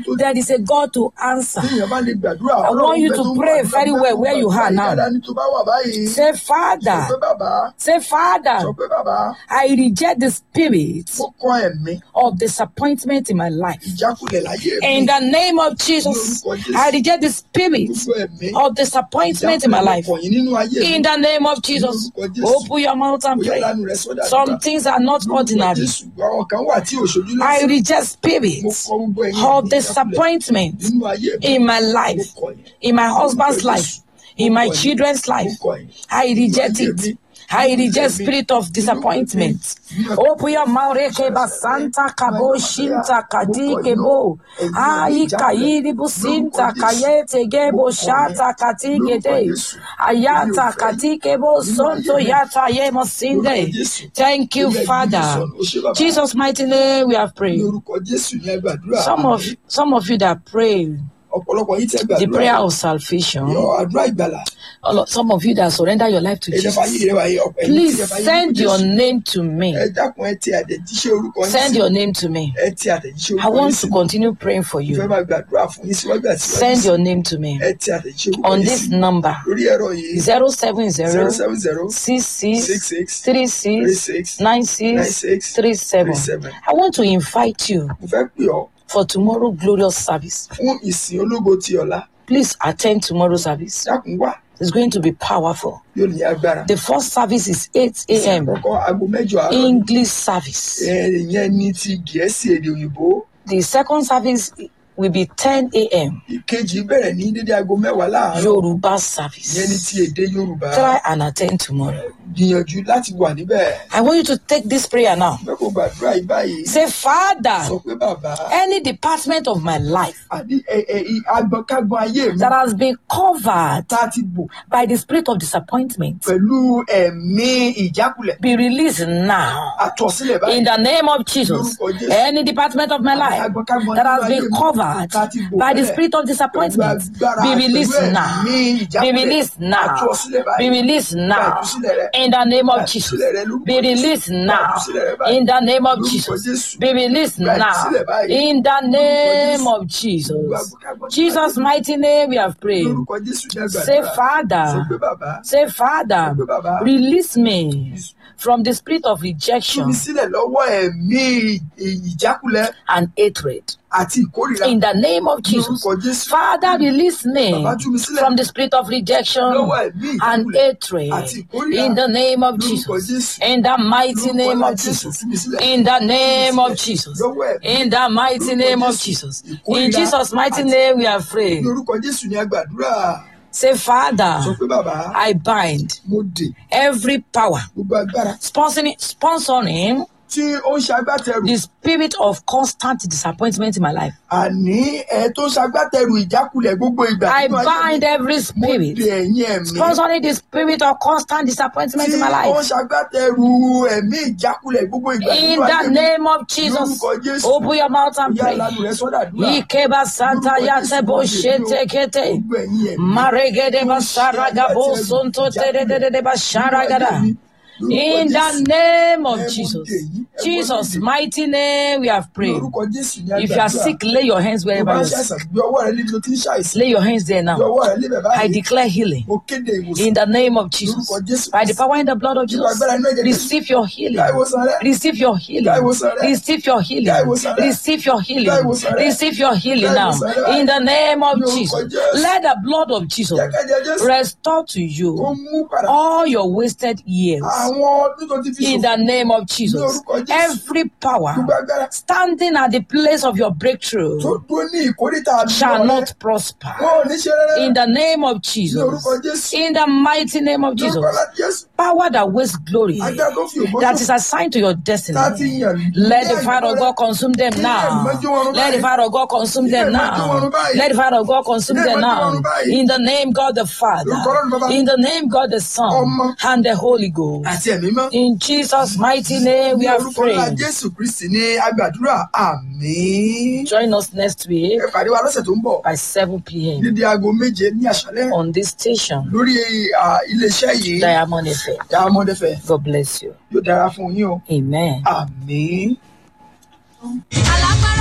there is a God to answer. I want you to pray very well where you are now. Say, Father, I reject the spirit of disappointment in my life. In the name of Jesus, I reject the spirit of disappointment in my life. In the name of Jesus, open your mouth and pray. Some things are not ordinary. I reject spirits of disappointment in my life, in my husband's life, in my children's life. I reject it. I reject spirit of disappointment. Open your mouth, Santa Kabo Shinta Kadikebo. Ai Kairi Businta Kayete Gebo Shata Katigede. Ayata Katikebo Sonto Yata Yemosinde. Thank you, Father. Jesus' mighty name we have prayed. Some of you that pray the prayer of salvation, some of you that surrender your life to Jesus, please send your name to me. Send your name to me. I want to continue praying for you. Send your name to me on this number 070-6636-9637. I want to invite you for tomorrow glorious service. Please attend tomorrow's service. It's going to be powerful. The first service is 8 a.m. English service. The second service will be 10 a.m. Yoruba service. Try and attend tomorrow. I want you to take this prayer now. Say, Father, any department of my life that has been covered by the spirit of disappointment, be released now. In the name of Jesus. Any department of my life that has been covered by the spirit of disappointment, be released now. Be released now. Be released now. In the name of Jesus. Be released now. In the name of Jesus. Be released now. In the name of Jesus. Jesus' mighty name we have prayed. Say, Father, release me from the spirit of rejection and hatred. In the name of Jesus. Father, release me from the spirit of rejection and hatred. In the name of Jesus. In the mighty name of Jesus. In the name of Jesus. In the mighty name of Jesus. In Jesus' mighty name we are prayed. Say, Father, I bind every power sponsoring the spirit of constant disappointment in my life. I bind every spirit sponsoring the spirit of constant disappointment in my life. In the name of Jesus, open your mouth and pray. Ikeba Santa Yatebo Shetekete Maregede Basaragabo Sonto Tede Basharagada. In the name of Jesus. Jesus' mighty name we have prayed. If you are sick, lay your hands wherever you are. Lay your hands there now. I declare healing. In the name of Jesus. By the power in the blood of Jesus. Receive your healing. Receive your healing. Receive your healing. Receive your healing. Receive your healing now. In the name of Jesus. Let the blood of Jesus restore to you all your wasted years. In the name of Jesus. Every power standing at the place of your breakthrough shall not prosper. In the name of Jesus. In the mighty name of Jesus. Power that wastes glory, that is assigned to your destiny, let the fire of God consume them now. Let the fire of God consume them now. Let the fire of God consume them now. In the name God the Father, in the name God the Son, and the Holy Ghost. In Jesus' mighty name we are praying. Join us next week by 7 p.m. on this station, Diamond FM. God bless you. Amen.